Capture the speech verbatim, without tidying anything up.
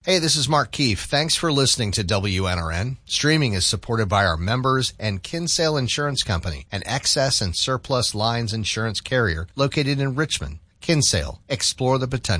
Hey, this is Mark Keefe. Thanks for listening to W N R N. Streaming is supported by our members and Kinsale Insurance Company, an excess and surplus lines insurance carrier located in Richmond. Kinsale. Explore the potential.